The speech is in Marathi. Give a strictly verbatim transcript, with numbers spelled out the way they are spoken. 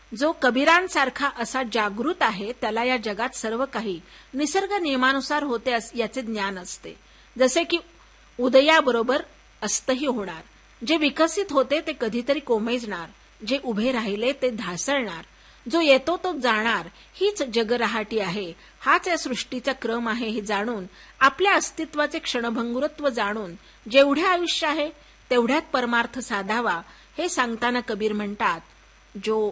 जो कबीरांसारखा असा जागृत आहे त्याला या जगात सर्व काही निसर्ग नियमानुसार होते याचे ज्ञान असते. जसे की उदयाबरोबर अस्तही होणार. जे विकसित होते ते कधीतरी कोमेजणार, जे उभे राहिले ते ढासळणार, जो येतो तो जाणार. हीच जगरहाटी आहे, हाच या सृष्टीचा क्रम आहे हे जाणून, आपल्या अस्तित्वाचे क्षणभंगुरत्व जाणून जेवढे आयुष्य आहे तेवढ्यात परमार्थ साधावा हे सांगताना कबीर म्हणतात, जो